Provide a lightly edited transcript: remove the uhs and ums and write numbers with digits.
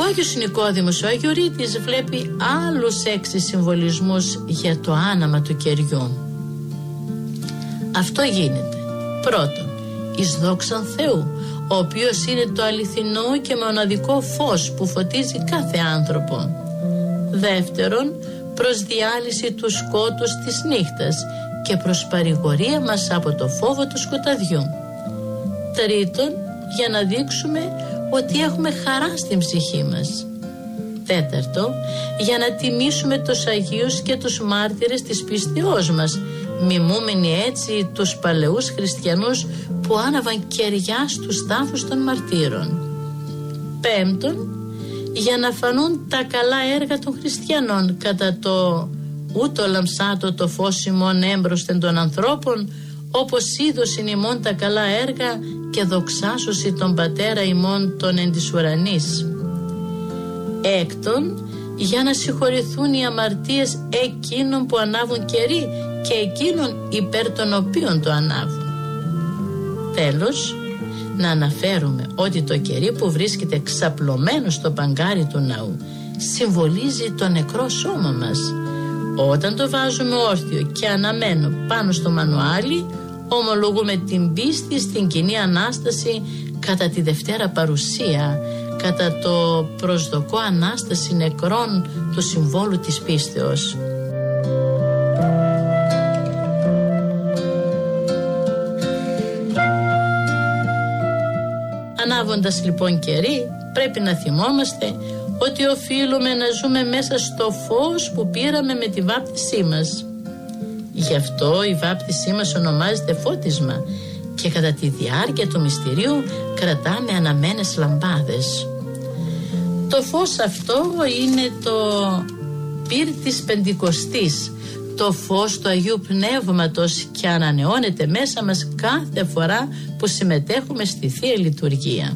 Άγιος Νικόδημος, ο Αγιορείτης, βλέπει άλλους 6 συμβολισμούς για το άναμα του κεριού. Αυτό γίνεται πρώτον εις δόξαν Θεού, ο οποίος είναι το αληθινό και μοναδικό φως που φωτίζει κάθε άνθρωπο. Δεύτερον, προς διάλυση του σκότους της νύχτας και προς παρηγορία μας από το φόβο του σκοταδιού. Τρίτον, για να δείξουμε ότι έχουμε χαρά στην ψυχή μας. Τέταρτο, για να τιμήσουμε τους Αγίους και τους μάρτυρες της πίστεώς μας, μιμούμενοι έτσι τους παλαιούς χριστιανούς που άναβαν κεριά στους τάφους των μαρτύρων. Πέμπτον, για να φανούν τα καλά έργα των χριστιανών κατά το ούτω λαμψάτο το φως ημών έμπροσθεν των ανθρώπων, όπως είδωσιν ημών τα καλά έργα και δοξάσωση τον Πατέρα ημών των εν της ουρανής. Έκτον, για να συγχωρηθούν οι αμαρτίες εκείνων που ανάβουν κερί και εκείνων υπέρ των οποίων το ανάβουν. Τέλος, να αναφέρουμε ότι το κερί που βρίσκεται ξαπλωμένο στο παγκάρι του ναού συμβολίζει το νεκρό σώμα μας. Όταν το βάζουμε όρθιο και αναμένο πάνω στο μανουάλι, ομολογούμε την πίστη στην κοινή Ανάσταση κατά τη Δευτέρα Παρουσία, κατά το προσδοκό Ανάσταση νεκρών του συμβόλου της πίστεως. Ανάβοντας λοιπόν κερί, πρέπει να θυμόμαστε ότι οφείλουμε να ζούμε μέσα στο φως που πήραμε με τη βάπτισή μας. Γι' αυτό η βάπτισή μας ονομάζεται φώτισμα και κατά τη διάρκεια του μυστηρίου κρατάμε αναμένες λαμπάδες. Το φως αυτό είναι το πυρ της Πεντηκοστής, το φως του Αγίου Πνεύματος, και ανανεώνεται μέσα μας κάθε φορά που συμμετέχουμε στη Θεία Λειτουργία.